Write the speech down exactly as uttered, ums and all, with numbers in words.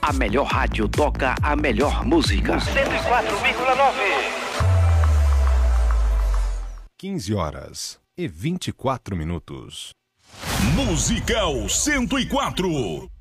A melhor rádio toca a melhor música. cento e quatro vírgula nove. quinze horas e vinte e quatro minutos. Musical cento e quatro.